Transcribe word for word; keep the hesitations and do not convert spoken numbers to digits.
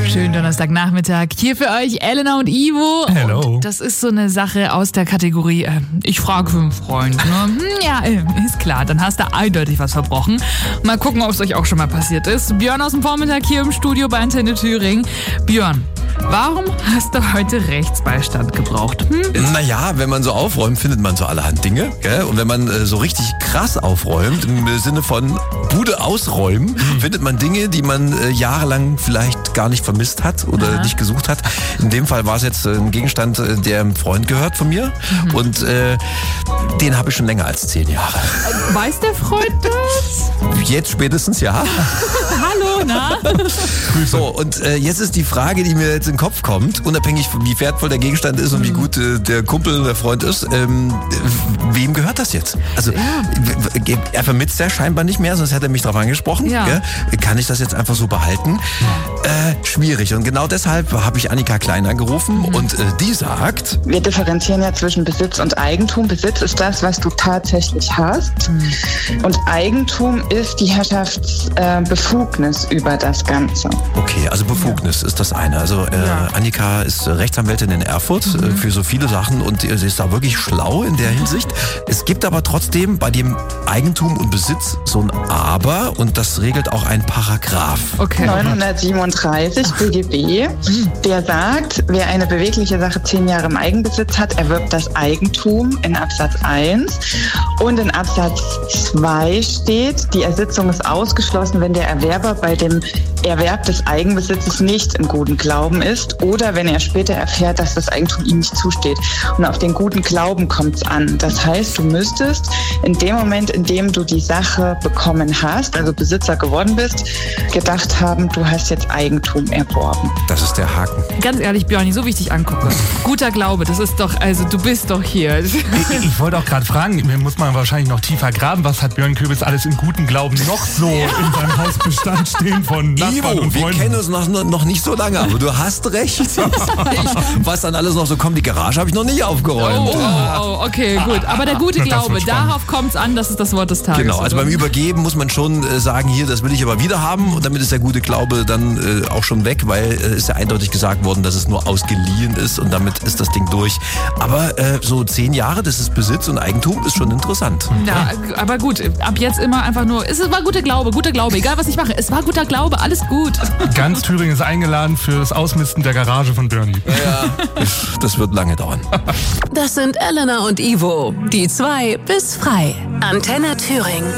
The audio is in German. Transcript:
Schönen Donnerstagnachmittag. Hier für euch Elena und Ivo. Hello. Und das ist so eine Sache aus der Kategorie, äh, ich frage für einen Freund. Ne? Hm, ja, äh, ist klar, dann hast du eindeutig was verbrochen. Mal gucken, ob es euch auch schon mal passiert ist. Björn aus dem Vormittag hier im Studio bei Antenne Thüringen. Björn, warum hast du heute Rechtsbeistand gebraucht? Hm? Naja, wenn man so aufräumt, findet man so allerhand Dinge. Gell? Und wenn man äh, so richtig krass aufräumt, im Sinne von Bude ausräumen, mhm. findet man Dinge, die man äh, jahrelang vielleicht gar nicht vermisst hat oder ja. nicht gesucht hat. In dem Fall war es jetzt äh, ein Gegenstand, äh, der einem Freund gehört von mir. Mhm. Und äh, den habe ich schon länger als zehn Jahre. Weiß der Freund das? Jetzt spätestens, ja. Hallo, na? So, und äh, jetzt ist die Frage, die mir jetzt in den Kopf kommt, unabhängig von wie wertvoll der Gegenstand ist und wie gut äh, der Kumpel, der Freund ist, ähm, wem gehört das jetzt? Also, ja. er vermisst ja scheinbar nicht mehr, sonst hätte er mich darauf angesprochen. Ja. Gell? Kann ich das jetzt einfach so behalten? Ja. Äh, schwierig. Und genau deshalb habe ich Annika Klein angerufen mhm. und äh, die sagt... Wir differenzieren ja zwischen Besitz und Eigentum. Besitz ist das, was du tatsächlich hast. Mhm. Und Eigentum ist die Herrschaftsbefugnis äh, über das Ganze. Okay, also Befugnis ja. ist das eine. Also äh, ja. Annika ist Rechtsanwältin in Erfurt mhm. äh, für so viele Sachen und sie ist da wirklich schlau in der Hinsicht. Es gibt aber trotzdem bei dem Eigentum und Besitz so ein Aber und das regelt auch ein Paragraph. Okay. neunhundertsiebenunddreißig B G B, mhm. der sagt, wer eine bewegliche Sache zehn Jahre im Eigenbesitz hat, erwirbt das Eigentum in Absatz eins und in Absatz zwei steht, die Ersitzung ist ausgeschlossen, wenn der Erwerber bei dem Erwerb des Eigenbesitzes nicht im guten Glauben ist oder wenn er später erfährt, dass das Eigentum ihm nicht zusteht. Und auf den guten Glauben kommt es an. Das heißt, du müsstest in dem Moment, in dem du die Sache bekommen hast, also Besitzer geworden bist, gedacht haben, du hast jetzt Eigentum erworben. Das ist der Haken. Ganz ehrlich, Björn, so wie ich dich angucke. Guter Glaube, das ist doch, also du bist doch hier. Ich, ich wollte auch gerade fragen, mir muss man wahrscheinlich noch tiefer graben, was hat Björn Köbis alles im guten Glauben noch so ja. in seinem Hausbestand stehen von Nachbarn Ivo, und Freunden? Wir kennen uns noch, noch nicht so lange, aber du hast recht. Was dann alles noch so kommt, die Garage habe ich noch nicht aufgeräumt. Oh, oh, oh, okay, gut. Aber der gute Glaube, darauf kommt es an, das ist das Wort des Tages. Genau, also oder? Beim Übergeben muss man schon äh, sagen, hier, das will ich aber wieder haben und damit ist der gute Glaube dann äh, auch schon weg, weil es äh, ist ja eindeutig gesagt worden, dass es nur ausgeliehen ist und damit ist das Ding durch. Aber äh, so zehn Jahre, das ist Besitz und Eigentum, ist schon interessant. Ja, aber gut, ab jetzt immer einfach nur, es war guter Glaube, guter Glaube, egal was ich mache, es war guter Glaube, alles gut. Ganz Thüringen ist eingeladen für das Ausmisten der Garage von Bernie. Ja, das wird lange dauern. Das sind Elena und Ivo, die zwei bis frei. Antenne Thüringen.